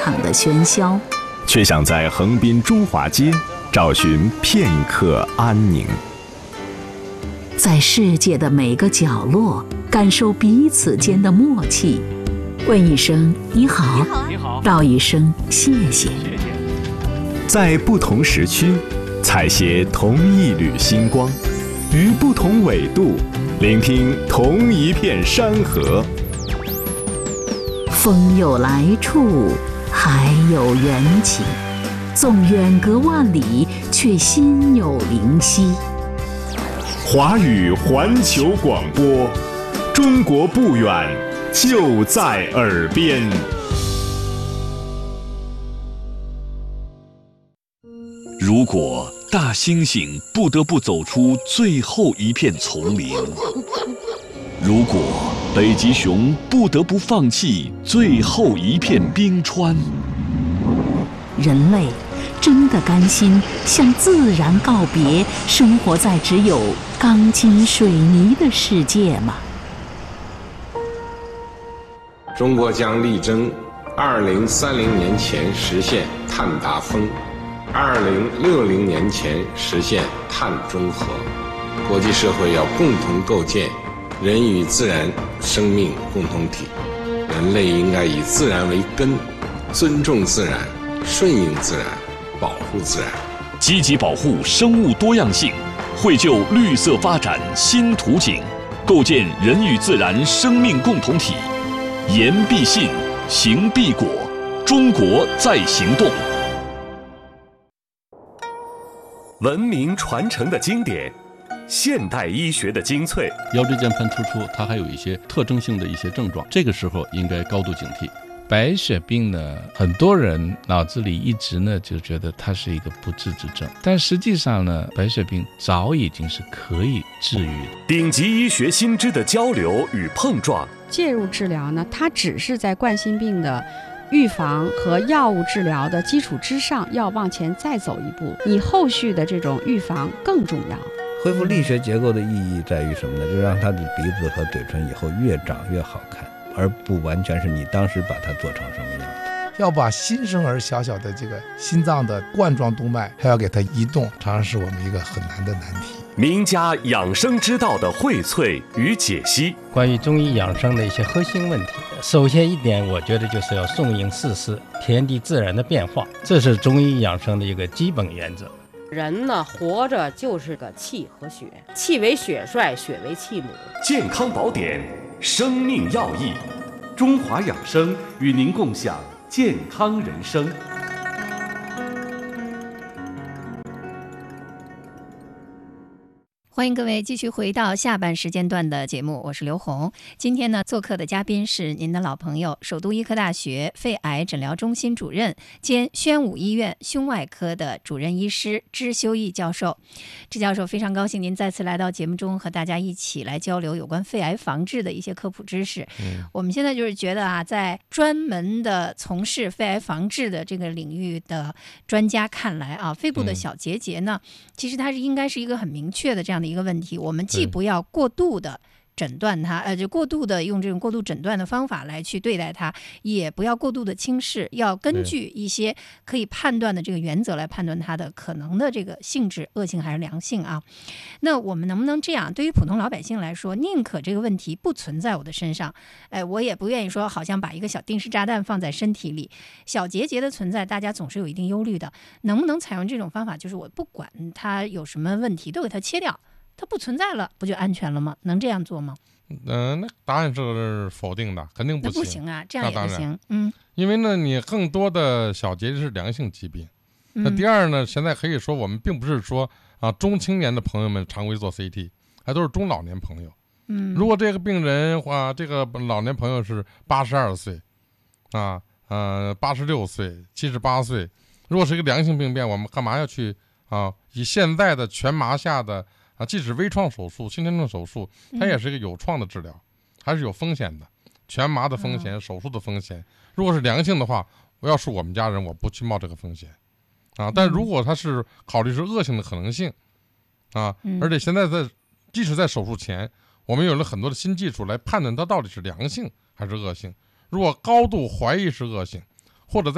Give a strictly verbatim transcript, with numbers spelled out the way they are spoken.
场的喧嚣， 却想在横滨中华街找寻片刻安宁。 在世界的每个角落，感受彼此间的默契。问一声你好， 你好， 道一声谢谢。 在不同时区，采撷同一缕星光，于不同纬度，聆听同一片山河。 风有来处，海有缘起，纵远隔万里，却心有灵犀。 华语环球广播，中国不远，就在耳边。 如果大猩猩不得不走出最后一片丛林，如果北极熊不得不放弃最后一片冰川， 人类真的甘心向自然告别，生活在只有钢筋水泥的世界吗？ 中国将力争二零三零年前实现碳达峰，二零六零年前实现碳中和。国际社会要共同构建人与自然生命共同体，人类应该以自然为根，尊重自然，顺应自然，保护自然， 积极保护生物多样性，绘就绿色发展新图景，构建人与自然生命共同体。言必信，行必果，中国在行动。 文明传承的经典，现代医学的精粹。 腰椎间盘突出，它还有一些特征性的一些症状，这个时候应该高度警惕。白血病呢，很多人脑子里一直呢就觉得它是一个不治之症，但实际上呢，白血病早已经是可以治愈的。 顶级医学新知的交流与碰撞， 介入治疗呢，它只是在冠心病的预防和药物治疗的基础之上，要往前再走一步，你后续的这种预防更重要。 恢复力学结构的意义在于什么呢？就是让他的鼻子和嘴唇以后越长越好看，而不完全是你当时把它做成什么样的。 要把新生儿小小的这个心脏的冠状动脉还要给它移动，常常是我们一个很难的难题。 名家养生之道的荟萃与解析， 关于中医养生的一些核心问题，首先一点，我觉得就是要顺应四时，天地自然的变化，这是中医养生的一个基本原则。 人呢，活着就是个气和血，气为血帅，血为气母。 健康宝典，生命要义，中华养生与您共享健康人生。 欢迎各位继续回到下半时间段的节目，我是刘红。今天呢，做客的嘉宾是您的老朋友，首都医科大学肺癌诊疗中心主任兼宣武医院胸外科的主任医师支修义教授。支教授，非常高兴您再次来到节目中，和大家一起来交流有关肺癌防治的一些科普知识。嗯、我们现在就是觉得啊，在专门的从事肺癌防治的这个领域的专家看来啊，肺部的小结节呢，嗯、其实它是应该是一个很明确的这样的一个问题，我们既不要过度的诊断它，呃，就过度的用这种过度诊断的方法来去对待它，也不要过度的轻视，要根据一些可以判断的这个原则来判断它的可能的这个性质，恶性还是良性啊。那我们能不能这样？对于普通老百姓来说，宁可这个问题不存在我的身上，哎，我也不愿意说好像把一个小定时炸弹放在身体里。小结节的存在，大家总是有一定忧虑的，能不能采用这种方法？就是我不管它有什么问题，都给它切掉。它不存在了，不就安全了吗？能这样做吗？ 嗯、呃，那答案是否定的，肯定不行。 那不行啊，这样也不行。嗯， 因为呢，你更多的小结节是良性疾病。嗯、那第二呢，现在可以说我们并不是说啊中青年的朋友们常规做 C T， 还都是中老年朋友。嗯，如果这个病人啊，这个老年朋友是八十二岁，啊呃八十六岁、七十八岁，如果是一个良性病变，我们干嘛要去啊以现在的全麻下的？啊，即使微创手术、新天症手术，它也是一个有创的治疗，嗯、还是有风险的，全麻的风险、嗯、手术的风险。如果是良性的话，我要是我们家人，我不去冒这个风险，啊。但如果它是考虑是恶性的可能性，啊，嗯、而且现在在即使在手术前，我们有了很多的新技术来判断它到底是良性还是恶性。如果高度怀疑是恶性，或者在